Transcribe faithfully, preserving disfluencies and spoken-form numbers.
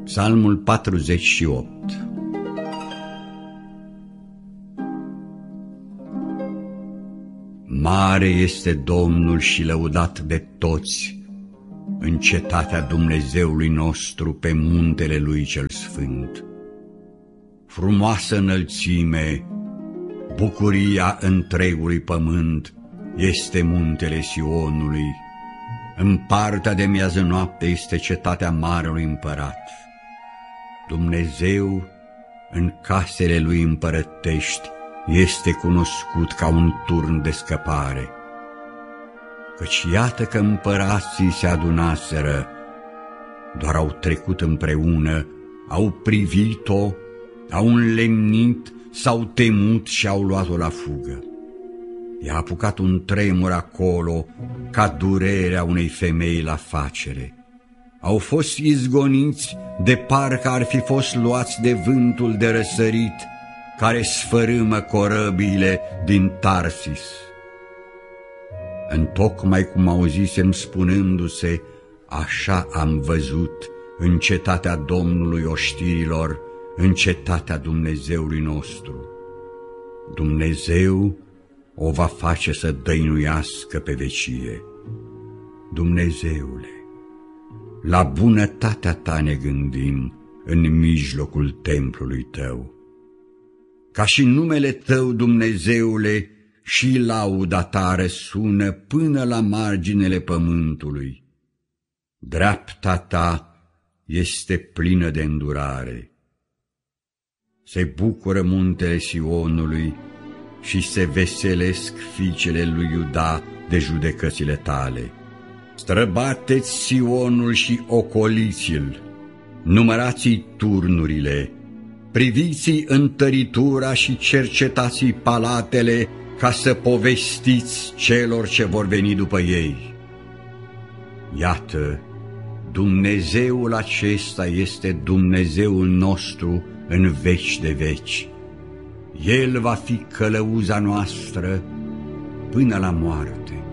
Psalmul patruzeci și opt. Mare este Domnul și lăudat de toți în cetatea Dumnezeului nostru, pe muntele Lui cel Sfânt. Frumoasă înălțime, bucuria întregului pământ este muntele Sionului. În partea de miază noapte este cetatea Marelui Împărat. Dumnezeu în casele Lui împărătești este cunoscut ca un turn de scăpare. Căci iată că împărații se adunaseră, doar au trecut împreună, au privit-o, au înlemnit, s-au temut și au luat-o la fugă. I-a apucat un tremur acolo, ca durerea unei femei la facere. Au fost izgoniți de parcă ar fi fost luați de vântul de răsărit, care sfărâmă corăbiile din Tarsis. Întocmai cum auzisem spunându-se, așa am văzut în cetatea Domnului oștirilor, în cetatea Dumnezeului nostru. Dumnezeu o va face să dăinuiască pe vecie. Dumnezeule, la bunătatea Ta ne gândim în mijlocul templului Tău. Ca și numele Tău, Dumnezeule, și lauda Ta răsună până la marginile pământului. Dreapta Ta este plină de îndurare. Se bucură muntele Sionului și se veselesc fiicele lui Iuda de judecățile Tale. Străbateți Sionul și ocoliți-l, numărați-i turnurile, priviți-i întăritura și cercetați-i palatele, ca să povestiți celor ce vor veni după ei. Iată, Dumnezeul acesta este Dumnezeul nostru în veci de veci. El va fi călăuza noastră până la moarte.